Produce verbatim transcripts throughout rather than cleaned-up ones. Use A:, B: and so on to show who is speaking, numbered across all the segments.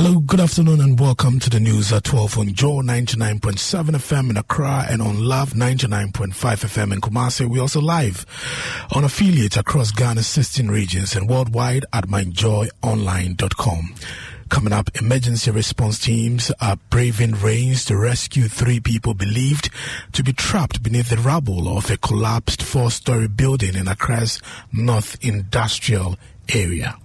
A: Hello, good afternoon and welcome to the news at twelve on Joe ninety-nine point seven F M in Accra and on Love ninety-nine point five F M in Kumasi. We're also live on affiliates across Ghana's sixteen regions and worldwide at my joy online dot com. Coming up, emergency response teams are braving rains to rescue three people believed to be trapped beneath the rubble of a collapsed four-story building in Accra's North Industrial area.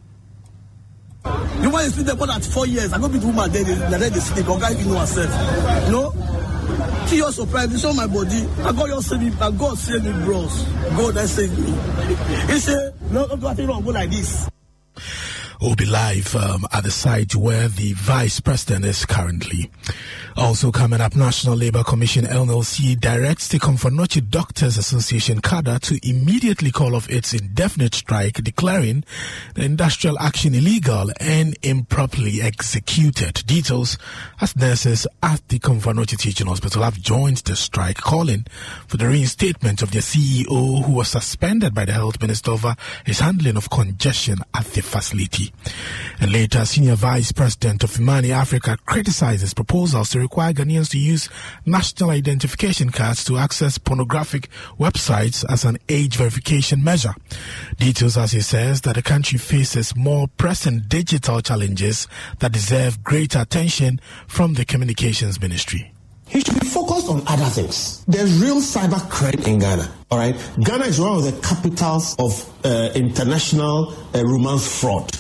B: You want to sleep there for that four years? I'm going to be woman there, they they sleep. Or guys, you know herself. No? To your surprise, it's on my body. I got your save me, I God save me, bros. God that saved me. He said, no, don't do anything wrong, go like this.
A: We'll be live um, at the site where the Vice President is currently. Also coming up, National Labour Commission N L C directs the Komfo-Anokye Doctors Association CADA to immediately call off its indefinite strike, declaring the industrial action illegal and improperly executed. Details as nurses at the Komfo-Anokye Teaching Hospital have joined the strike, calling for the reinstatement of their C E O, who was suspended by the Health Minister over his handling of congestion at the facility. And later, Senior Vice President of Imani Africa criticizes proposals to require Ghanaians to use national identification cards to access pornographic websites as an age verification measure. Details as he says that the country faces more pressing digital challenges that deserve greater attention from the Communications Ministry.
C: He should be focused on other things. There's real cyber crime in Ghana, all right? Ghana is one of the capitals of uh, international uh, romance fraud.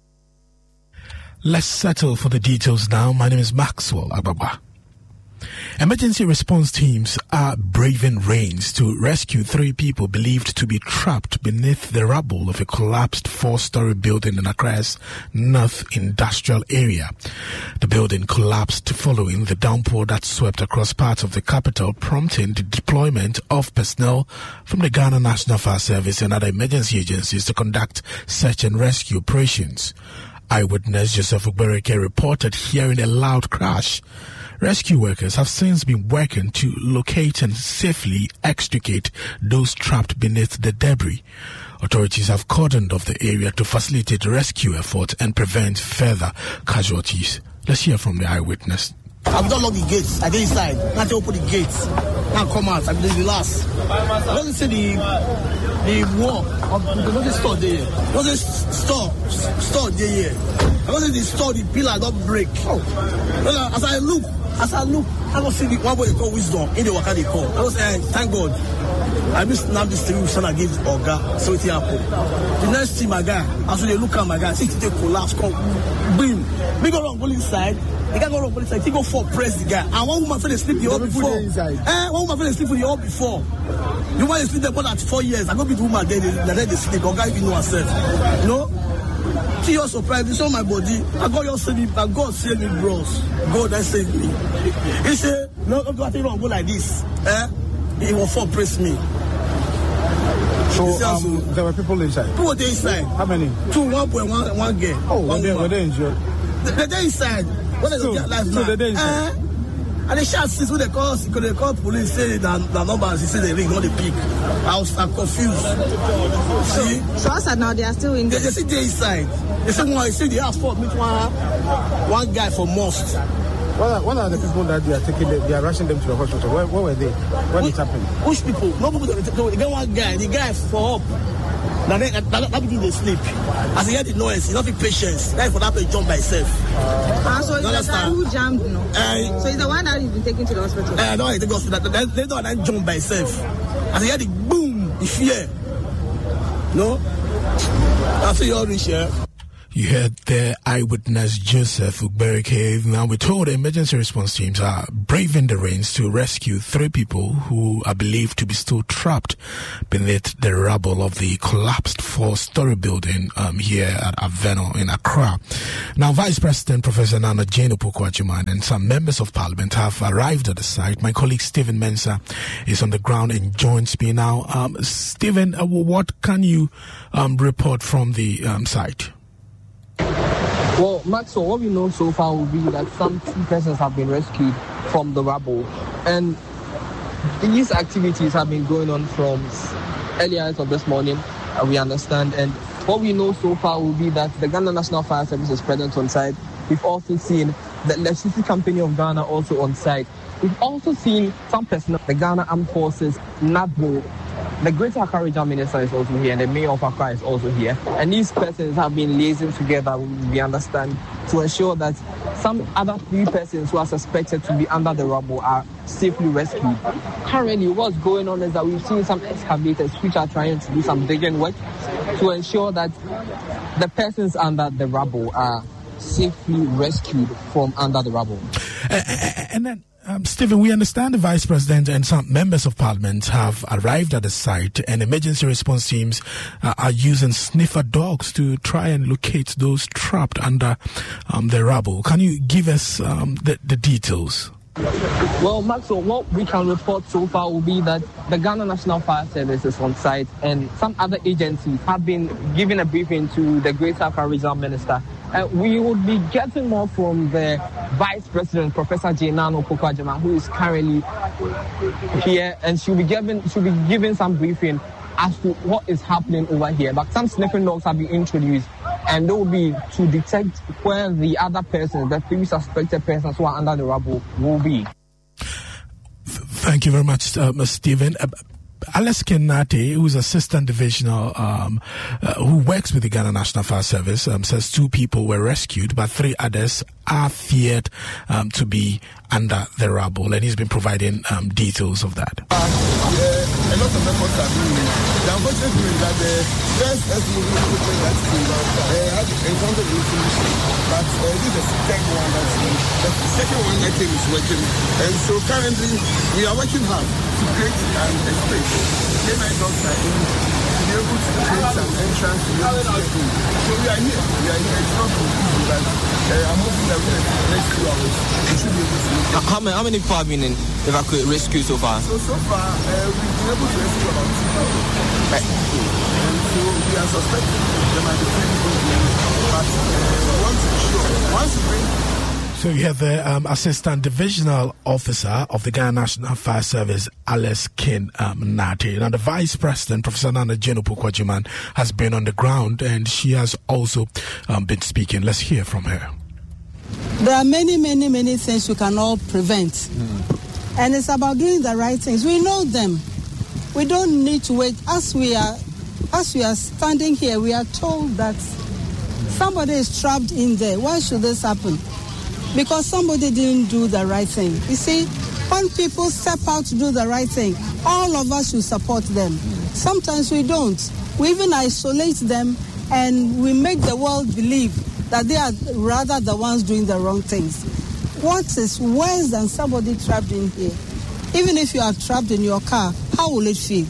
A: Let's settle for the details now. My name is Maxwell Agbagba. Emergency response teams are braving rains to rescue three people believed to be trapped beneath the rubble of a collapsed four-story building in Accra's North Industrial area. The building collapsed following the downpour that swept across parts of the capital, prompting the deployment of personnel from the Ghana National Fire Service and other emergency agencies to conduct search and rescue operations. Eyewitness Joseph Ugbereke reported hearing a loud crash. Rescue workers have since been working to locate and safely extricate those trapped beneath the debris. Authorities have cordoned off the area to facilitate rescue efforts and prevent further casualties. Let's hear from the eyewitness.
B: I've done all the gates. I get inside. Now to open the gates. Now come out. I'm doing the last. Let me see the the wall of the not the store there. Not the store store there. I want to the store the pillar don't break. Oh. As I look, as I look, I don't see the one what they call wisdom in the worker they call. I was saying, thank God. I missed now this thing son I give Oga, so it happened. The next thing my guy, as they look at my guy, see they collapse, come boom. We go wrong police side. The guy go wrong police side. He go for press the guy. And one woman fell asleep the hall before. Eh, one woman fell asleep in the hall before. You want to sleep there for that four years. I go be the woman there, they they sleep. Oga even know herself. You know? To your surprise, it's on my body. I got your save me, I God save me, bros. God that saved me. He said, no, don't do anything wrong, go like this. Eh? He will for press me.
D: So um, there were people inside?
B: People were inside.
D: How many?
B: Two, one boy, one, one girl.
D: Oh,
B: one
D: were, they, were they injured?
B: They're they inside. What is their life now?
D: So they're inside?
B: Eh? And they shout since when they call, because they call police, say that the numbers, he said they ring, not the peak. I was I'm confused. See?
E: So outside now, they are still in
B: They, they see they inside. They say, well, they say they asked for meet one, one guy for most.
D: What are, what are the people that they are taking, they, they are rushing them to the hospital? Where, where were they? What is happening?
B: Which people? No people, they, they get one guy, the guy for up. Now they, that, that, that begin they sleep. As he heard the noise, he not be patience. That for that place jump by himself.
E: Uh, so it's the guy who jumped, no?
B: Uh,
E: so he's the one that has been taken to the hospital?
B: Uh, no, he take hospital. They, they don't that jump by himself. As he heard the boom, the fear. No? That's what you're reach here.
A: You heard the eyewitness Joseph Ugbereke. Now we're told emergency response teams are braving the rains to rescue three people who are believed to be still trapped beneath the rubble of the collapsed four-story building um, here at Aveno in Accra. Now, Vice President Professor Nana Jane Opoku-Agyeman and some members of Parliament have arrived at the site. My colleague Stephen Mensah is on the ground and joins me now. Um, Stephen, uh, what can you um, report from the um, site?
F: Well, Maxwell, what we know so far will be that some two persons have been rescued from the rubble. And these activities have been going on from early hours of this morning, uh, we understand. And what we know so far will be that the Ghana National Fire Service is present on site. We've also seen the Electricity Company of Ghana also on site. We've also seen some personnel, the Ghana Armed Forces, NADBO. The Greater Accra Regional Minister is also here, and the Mayor of Accra is also here. And these persons have been liaising together, we understand, to ensure that some other three persons who are suspected to be under the rubble are safely rescued. Currently, what's going on is that we've seen some excavators which are trying to do some digging work to ensure that the persons under the rubble are safely rescued from under the rubble.
A: Uh, and then, um, Stephen, we understand the Vice President and some members of Parliament have arrived at the site, and emergency response teams uh, are using sniffer dogs to try and locate those trapped under um, the rubble. Can you give us um, the, the details?
F: Well, Maxwell, what we can report so far will be that the Ghana National Fire Service is on site, and some other agencies have been giving a briefing to the Greater Accra Regional Minister. Uh, we would be getting more from the Vice President, Professor Jane Nano Pokwajima, who is currently here, and she'll be giving she'll be giving some briefing as to what is happening over here. But some sniffing dogs have been introduced, and they will be to detect where the other persons, the three suspected persons who are under the rubble, will be.
A: Thank you very much, uh, Stephen. Uh, Ales Kenate, who is Assistant Divisional, um, uh, who works with the Ghana National Fire Service, um, says two people were rescued, but three others are feared um, to be under the rubble, and he's been providing um, details of that.
G: Uh, yeah, a lot of efforts are being made. The unfortunate thing is that the first S-moving equipment that came out uh, had encountered information, but uh, this is the second one that came. The second one that came is working, and so currently we are working hard to create an space. K nine dogs are in to be able to create an entrance to be able to get in. So we are here. We are here. It's not so easy, but uh, I'm hoping that within the next few hours we should be able to look at.
H: How many, how many people have been in evacuate rescue so far?
G: So, so far, uh, we've been able to rescue about two people.
H: Right.
G: And so we are suspecting there might be three people here, but uh, we want to ensure, once we bring.
A: So you have the um, Assistant Divisional Officer of the Ghana National Fire Service, Ales Ken um, Nate. Now the Vice President, Professor Nana Jane Pokwajima, has been on the ground, and she has also um, been speaking. Let's hear from her.
I: There are many, many, many things we can all prevent. Mm. And it's about doing the right things. We know them. We don't need to wait. As we are, as we are standing here, we are told that somebody is trapped in there. Why should this happen? Because somebody didn't do the right thing. You see, when people step out to do the right thing, all of us should support them. Sometimes we don't. We even isolate them, and we make the world believe that they are rather the ones doing the wrong things. What is worse than somebody trapped in here? Even if you are trapped in your car, how will it feel?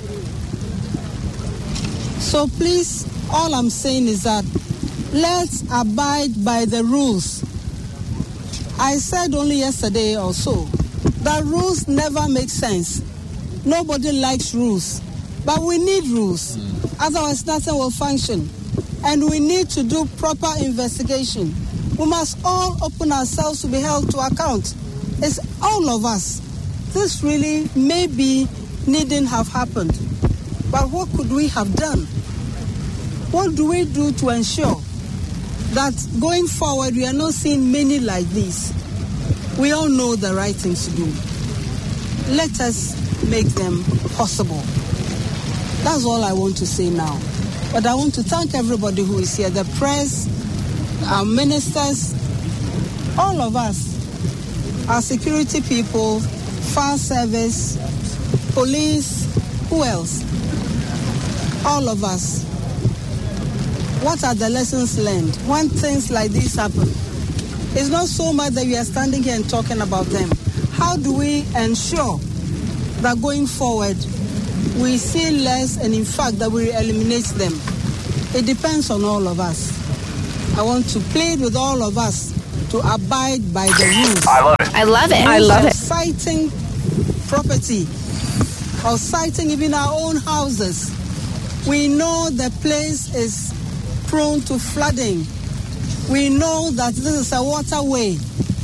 I: So please, all I'm saying is that let's abide by the rules. I said only yesterday or so that rules never make sense. Nobody likes rules, but we need rules. Mm. Otherwise, nothing will function. And we need to do proper investigation. We must all open ourselves to be held to account. It's all of us. This really maybe needn't have happened. But what could we have done? What do we do to ensure that going forward we are not seeing many like this? We all know the right things to do. Let us make them possible. That's all I want to say now. But I want to thank everybody who is here, the press, our ministers, all of us, our security people, fire service, police, who else? All of us. What are the lessons learned when things like this happen? It's not so much that we are standing here and talking about them. How do we ensure that going forward we see less, and in fact that we eliminate them? It depends on all of us. I want to plead with all of us to abide by the rules.
J: I love it. I love it. I love it.
I: Citing property or citing even our own houses. We know the place is prone to flooding. We know that this is a waterway.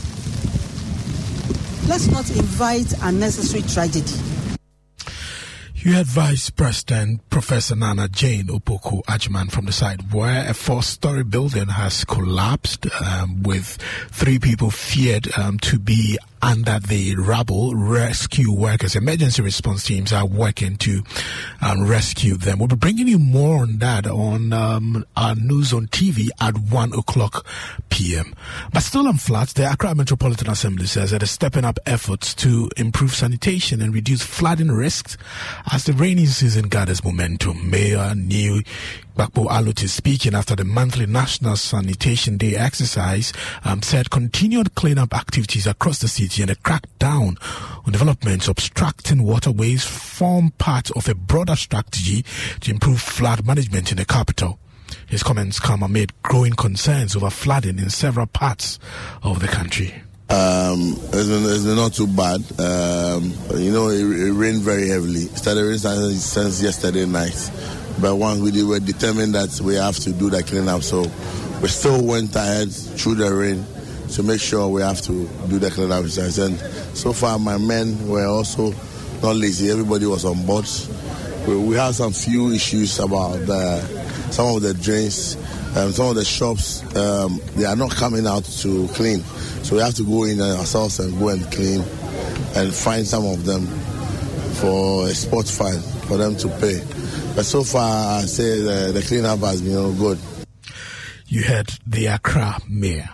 I: Let's not invite unnecessary tragedy.
A: You had Vice President Professor Nana Jane Opoku Agyemang from the side where a four-story building has collapsed um, with three people feared um, to be under the rubble. Rescue workers, emergency response teams are working to um, rescue them. We'll be bringing you more on that on um, our news on T V at one o'clock p.m. But still on floods, the Accra Metropolitan Assembly says that it's stepping up efforts to improve sanitation and reduce flooding risks as the rainy season gathers momentum. Mayor Neil Bakpo Aluti, speaking after the monthly National Sanitation Day exercise, um, said continued cleanup activities across the city and a crackdown on developments obstructing waterways form part of a broader strategy to improve flood management in the capital. His comments come amid growing concerns over flooding in several parts of the country.
G: Um, it's been, it's been not too bad. Um, you know, it, it rained very heavily. It started raining since yesterday night. But once we did, we were determined that we have to do the cleanup. So we still went ahead through the rain to make sure we have to do the cleanup. And so far, my men were also not lazy. Everybody was on board. We, we had some few issues about the, some of the drains. Um, some of the shops, um, they are not coming out to clean. So we have to go in ourselves and go and clean and find some of them for a spot fine for them to pay. But so far, I say the, the cleanup has been good.
A: You heard the Accra Mayor.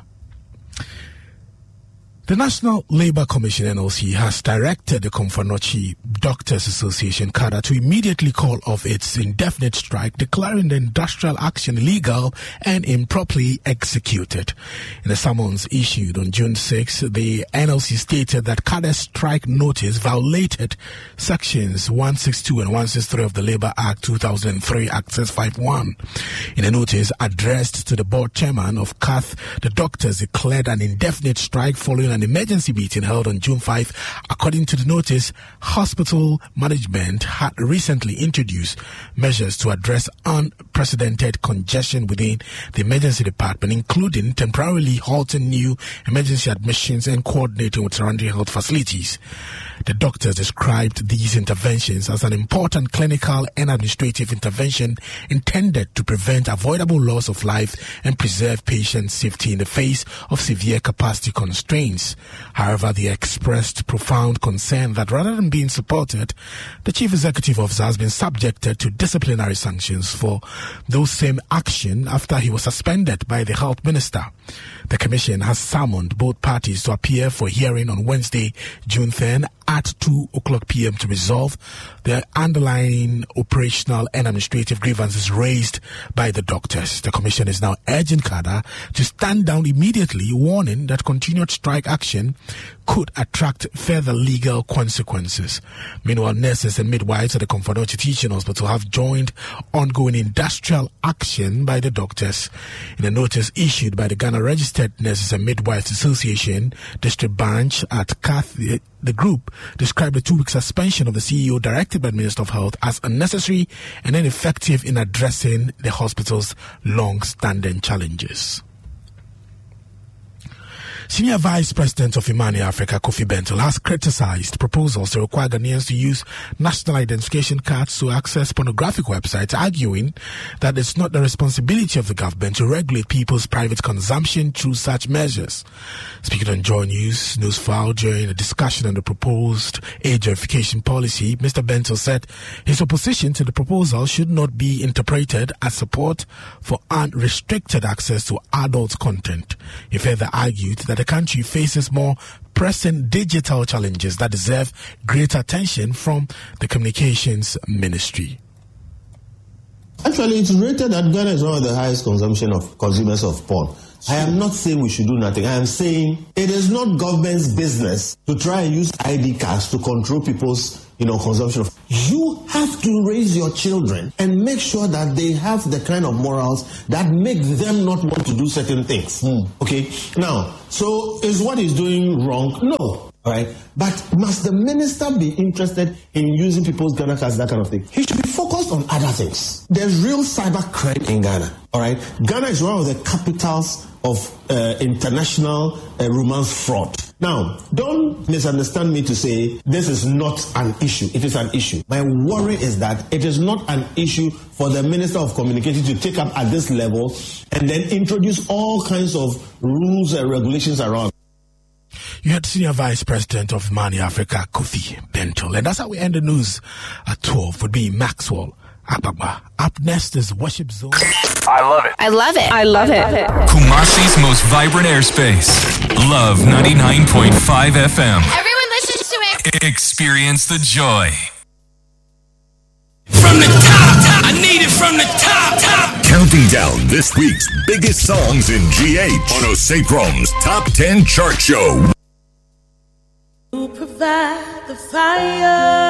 A: The National Labour Commission, N L C, has directed the Komfo-Anokye Doctors Association, CADA, to immediately call off its indefinite strike, declaring the industrial action illegal and improperly executed. In a summons issued on June sixth, the N L C stated that CADA's strike notice violated sections one sixty-two and one sixty-three of the Labour Act two thousand three, Access fifty-one. In a notice addressed to the board chairman of C A Th, the doctors declared an indefinite strike following an emergency meeting held on June fifth. According to the notice, hospital management had recently introduced measures to address unprecedented congestion within the emergency department, including temporarily halting new emergency admissions and coordinating with surrounding health facilities. The doctors described these interventions as an important clinical and administrative intervention intended to prevent avoidable loss of life and preserve patient safety in the face of severe capacity constraints. However, they expressed profound concern that rather than being supported, the chief executive officer has been subjected to disciplinary sanctions for those same action after he was suspended by the health minister. The commission has summoned both parties to appear for hearing on Wednesday, June tenth at two o'clock p.m. to resolve the underlying operational and administrative grievances raised by the doctors. The commission is now urging CADA to stand down immediately, warning that continued strike action could attract further legal consequences. Meanwhile, nurses and midwives at the Komfo-Anokye Teaching Hospital have joined ongoing industrial action by the doctors. In a notice issued by the Ghana Registered Nurses and Midwives Association District Branch at C A Th, the group described the two-week suspension of the C E O directed by the Minister of Health as unnecessary and ineffective in addressing the hospital's long-standing challenges. Senior Vice President of Imani Africa, Kofi Bentil, has criticized proposals to require Ghanaians to use national identification cards to access pornographic websites, arguing that it's not the responsibility of the government to regulate people's private consumption through such measures. Speaking on Joy News, Newsfile, during a discussion on the proposed age verification policy, Mister Bentil said his opposition to the proposal should not be interpreted as support for unrestricted access to adult content. He further argued that the country faces more pressing digital challenges that deserve greater attention from the Communications Ministry.
C: Actually, it's rated that Ghana is one of the highest consumption of consumers of porn. I am not saying we should do nothing. I am saying it is not government's business to try and use I D cards to control people's, you know, consumption of. You have to raise your children and make sure that they have the kind of morals that make them not want to do certain things. Mm. Okay. Now, so is what he's doing wrong? No. All right, but must the minister be interested in using people's Ghana cards, that kind of thing? He should be focused on other things. There's real cyber crime in Ghana. All right, Ghana is one of the capitals of uh, international uh, romance fraud. Now, don't misunderstand me to say this is not an issue. It is an issue. My worry is that it is not an issue for the Minister of Communication to take up at this level and then introduce all kinds of rules and regulations around.
A: You had Senior Vice President of Money Africa, Kofi Bentil. And that's how we end the news at twelve with me, Maxwell Akpakpa. Up next is Worship Zone.
J: I love it. I love it. I love it.
K: Kumasi's most vibrant airspace. Love ninety-nine point five F M.
J: Everyone listens to it.
K: Experience the joy.
L: From the top, top, I need it from the top, top.
M: Counting down this week's biggest songs in G H on Osacrom's Top ten Chart Show.
N: You provide the fire.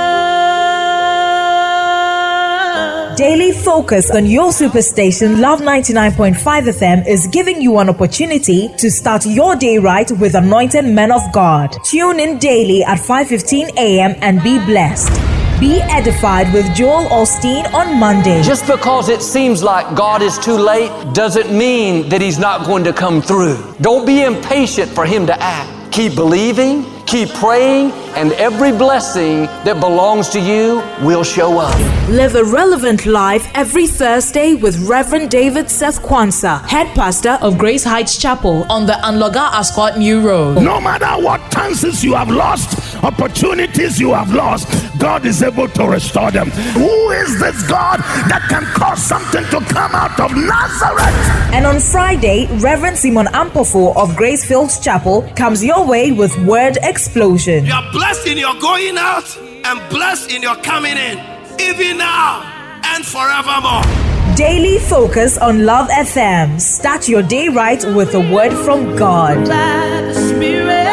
O: Daily focus on your superstation Love ninety-nine point five F M is giving you an opportunity to start your day right with anointed men of God. Tune in daily at five fifteen a.m. and be blessed. Be edified with Joel Osteen on Monday.
P: Just because it seems like God is too late doesn't mean that He's not going to come through. Don't be impatient for Him to act. Keep believing, keep praying, and every blessing that belongs to you will show up.
O: Live a relevant life every Thursday with Reverend David Seth Kwanzaa, head pastor of Grace Heights Chapel on the Anloga Ascot New Road.
Q: No matter what chances you have lost, opportunities you have lost, God is able to restore them. Who is this God that can cause something to come out of Nazareth?
O: And on Friday, Reverend Simon Ampofo of Grace Fields Chapel comes your way with Word Explosion.
L: You are blessed in your going out and blessed in your coming in, even now and forevermore.
O: Daily focus on Love F M. Start your day right with a word from God.
N: By the Spirit.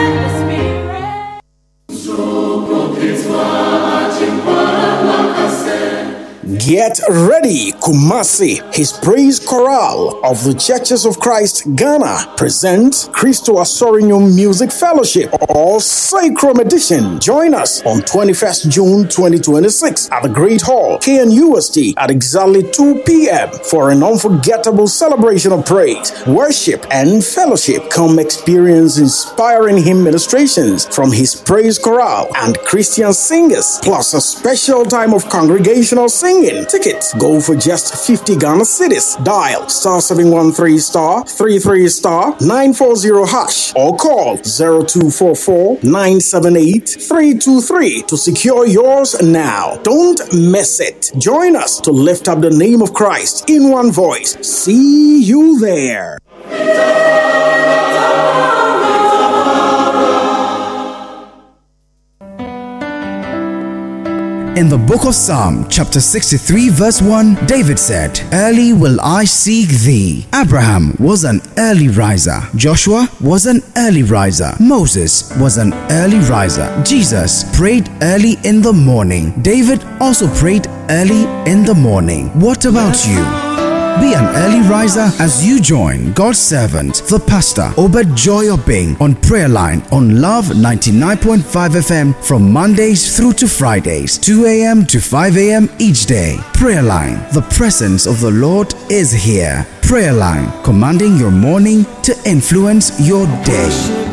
R: Get ready, Kumasi. His praise chorale of the Churches of Christ Ghana presents Christo Asorino Music Fellowship or Sacrum Edition. Join us on twenty-first June twenty twenty-six at the Great Hall, K N U S T at exactly two p.m. for an unforgettable celebration of praise, worship, and fellowship. Come experience inspiring hymn ministrations from his praise chorale and Christian singers, plus a special time of congregational singing. Tickets go for just fifty Ghana cedis. Dial star seven one three star three three star nine four zero hash or call zero two four four nine seven eight three two three to secure yours now. Don't miss it. Join us to lift up the name of Christ in one voice. See you there.
S: In the book of Psalm, chapter sixty-three, verse one, David said, "Early will I seek thee." Abraham was an early riser. Joshua was an early riser. Moses was an early riser. Jesus prayed early in the morning. David also prayed early in the morning. What about you? Be an early riser as you join God's servant, the pastor, Obed Joy Obeng, on Prayer Line on Love ninety-nine point five F M from Mondays through to Fridays, two a.m. to five a.m. each day. Prayer Line, the presence of the Lord is here. Prayer Line, commanding your morning to influence your day.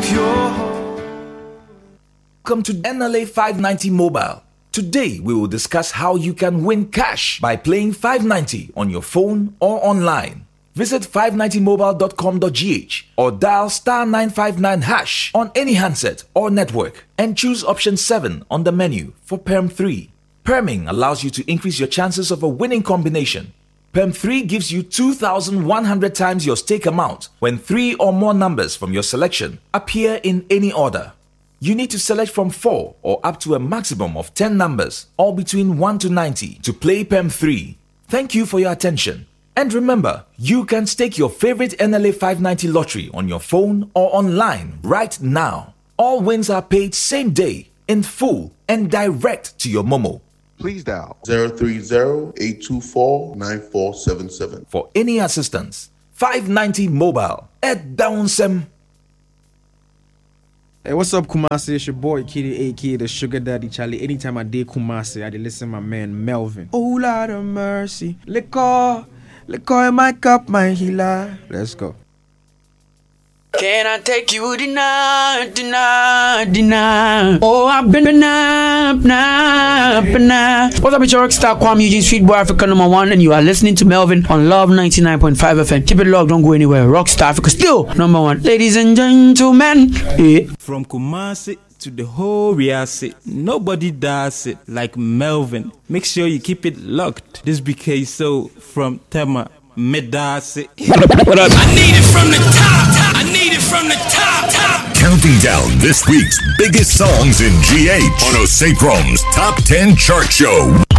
T: Welcome to N L A five ninety Mobile. Today, we will discuss how you can win cash by playing five ninety on your phone or online. Visit five ninety mobile dot com dot g h or dial star nine five nine hash on any handset or network and choose option seven on the menu for Perm three. Perming allows you to increase your chances of a winning combination. Perm three gives you two thousand one hundred times your stake amount when three or more numbers from your selection appear in any order. You need to select from four or up to a maximum of ten numbers, all between one to ninety, to play Perm three. Thank you for your attention. And remember, you can stake your favorite N L A five ninety lottery on your phone or online right now. All wins are paid same day, in full, and direct to your Momo.
U: Please dial zero three zero, eight two four, nine four seven seven.
T: For any assistance, five ninety Mobile at Downsem.
D: Hey, what's up, Kumasi? It's your boy, Kitty, aka the Sugar Daddy Charlie. Anytime I did Kumasi, I did listen to my man Melvin. Oh, Lord of mercy. Liquor, liquor in my cup, my healer. Let's go.
V: Can I take you dinner, dinner, dinner? Oh, I've been banana, banana, banana. What's up, it's your rockstar Kwame Eugene, Street Boy Africa number one, and you are listening to Melvin on Love ninety-nine point five F M. Keep it locked, don't go anywhere. Rockstar Africa still number one. Ladies and gentlemen, yeah.
W: From Kumasi to the whole Riasi, nobody does it like Melvin. Make sure you keep it locked. This B K So from Tema. Medasi.
L: What up? I need it from the top. I need it from the top. top.
M: Counting down this week's biggest songs in G H on Osei Crom's Top ten Chart Show.